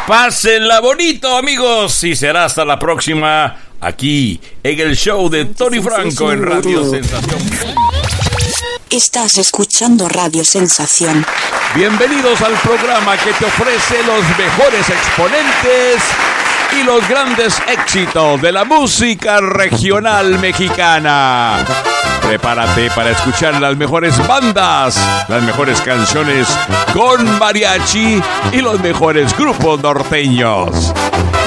Pásenla bonito, amigos, y será hasta la próxima aquí en el show de Tony Franco en Radio Sensación. Estás escuchando Radio Sensación. Bienvenidos al programa que te ofrece los mejores exponentes y los grandes éxitos de la música regional mexicana. Prepárate para escuchar las mejores bandas, las mejores canciones con mariachi y los mejores grupos norteños.